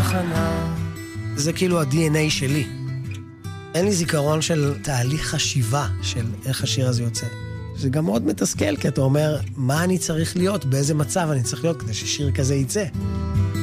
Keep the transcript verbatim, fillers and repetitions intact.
תחנה. זה כאילו ה-די אן איי שלי. אין לי זיכרון של תהליך חשיבה של איך השיר הזה יוצא. זה גם מאוד מתסכל, כי אתה אומר, מה אני צריך להיות, באיזה מצב אני צריך להיות, כדי ששיר כזה יצא.